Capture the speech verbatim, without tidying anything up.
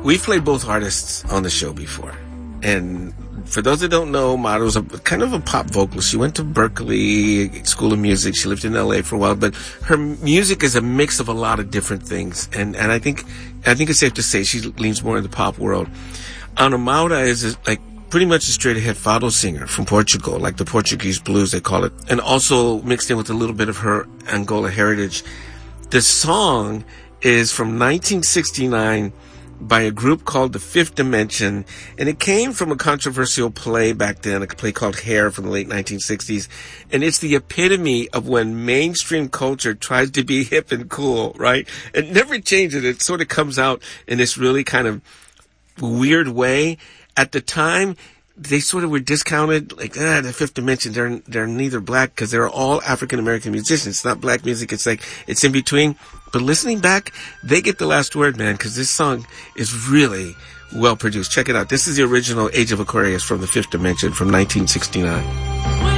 we've played both artists on the show before. And for those that don't know, Maro's a kind of a pop vocalist. She went to Berklee School of Music. She lived in L A for a while, but her music is a mix of a lot of different things. And, and I think, I think it's safe to say she leans more in the pop world. Ana Maura is a, like pretty much a straight ahead fado singer from Portugal, like the Portuguese blues, they call it. And also mixed in with a little bit of her Angola heritage. The song is from nineteen sixty-nine by a group called The Fifth Dimension, and it came from a controversial play back then, a play called Hair from the late nineteen sixties, and it's the epitome of when mainstream culture tries to be hip and cool, right? It never changes. It sort of comes out in this really kind of weird way. At the time, they sort of were discounted, like, ah, The Fifth Dimension, they're, they're neither black, because they're all African-American musicians. It's not black music, it's like, it's in between. But listening back, they get the last word, man, because this song is really well produced. Check it out. This is the original Age of Aquarius from The Fifth Dimension from nineteen sixty-nine.